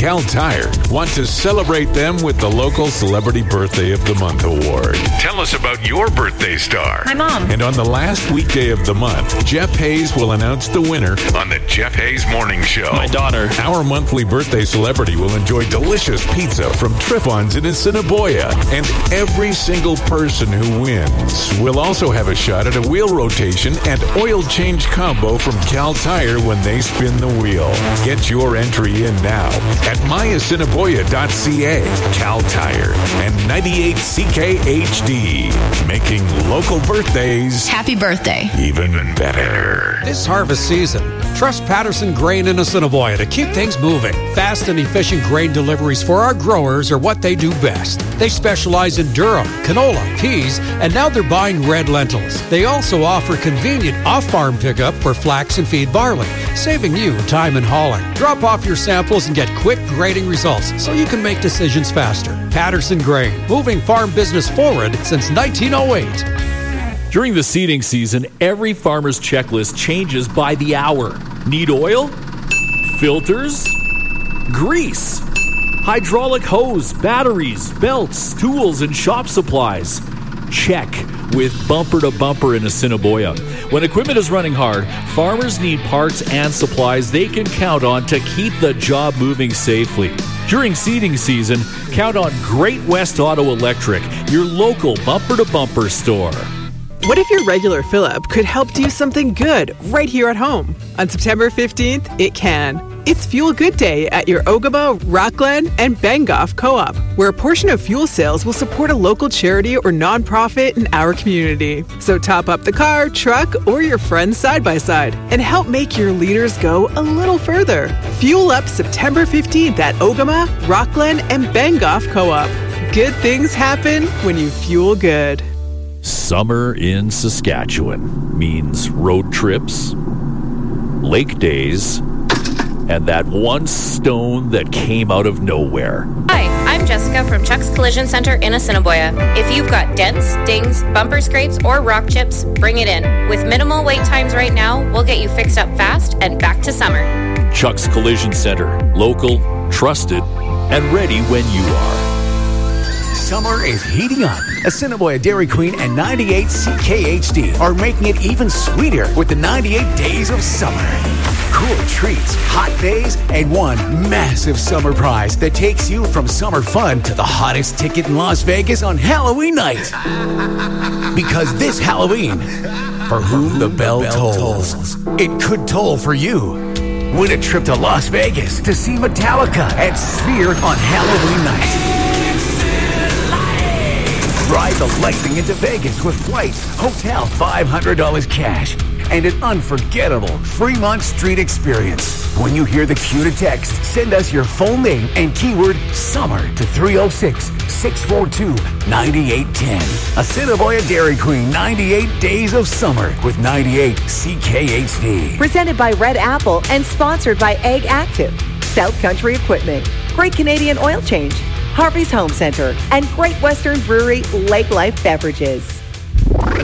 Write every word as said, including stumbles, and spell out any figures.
Cal Tire want to celebrate them with the local Celebrity Birthday of the Month Award. Tell us about your birthday star. My mom. And on the last weekday of the month, Jeff Hayes will announce the winner on the Jeff Hayes Morning Show. My daughter. Our monthly birthday celebrity will enjoy delicious pizza from Trifons in Assiniboia. And every single person who wins will also have a shot at a wheel rotation and oil change combo from Cal Tire when they spin the wheel. Get your entry in now at my assiniboia dot c a. Cal Tire and ninety-eight C K H D, making local birthdays Happy birthday. even better. This harvest season, trust Patterson Grain in Assiniboia to keep things moving. Fast and efficient grain deliveries for our growers are what they do best. They specialize in durum, canola, peas, and now they're buying red lentils. They also offer convenient off-farm pickup for flax and feed barley, saving you time in hauling. Drop off your samples and get quick grading results so you can make decisions faster. Patterson Grain, moving farm business forward since nineteen oh eight. During the seeding season, every farmer's checklist changes by the hour. Need oil? Filters? Grease? Hydraulic hose, batteries, belts, tools, and shop supplies. Check with Bumper to Bumper in Assiniboia. When equipment is running hard, farmers need parts and supplies they can count on to keep the job moving safely. During seeding season, count on Great West Auto Electric, your local Bumper to Bumper store. What if your regular fill-up could help do something good right here at home? On September fifteenth, it can. It's Fuel Good Day at your Ogama, Rockland, and Bengoff Co-op, where a portion of fuel sales will support a local charity or nonprofit in our community. So top up the car, truck, or your friend's side-by-side and help make your liters go a little further. Fuel up September fifteenth at Ogama, Rockland, and Bengoff Co-op. Good things happen when you fuel good. Summer in Saskatchewan means road trips, lake days, and that one stone that came out of nowhere. Hi, I'm Jessica from Chuck's Collision Center in Assiniboia. If you've got dents, dings, bumper scrapes, or rock chips, bring it in. With minimal wait times right now, we'll get you fixed up fast and back to summer. Chuck's Collision Center, local, trusted, and ready when you are. Summer is heating up. Assiniboia Dairy Queen and ninety-eight C K H D are making it even sweeter with the ninety-eight Days of Summer. Cool treats, hot days, and one massive summer prize that takes you from summer fun to the hottest ticket in Las Vegas on Halloween night. Because this Halloween, for whom the bell tolls, it could toll for you. Win a trip to Las Vegas to see Metallica at Sphere on Halloween night. Ride the Lightning into Vegas with flights, hotel, five hundred dollars cash, and an unforgettable Fremont Street experience. When you hear the cue to text, send us your full name and keyword SUMMER to three oh six, six four two, nine eight one zero. Assiniboia Dairy Queen ninety-eight Days of Summer with ninety-eight C K H D. Presented by Red Apple and sponsored by Egg Active, South Country Equipment, Great Canadian Oil Change, Harvey's Home Center, and Great Western Brewery Lake Life Beverages.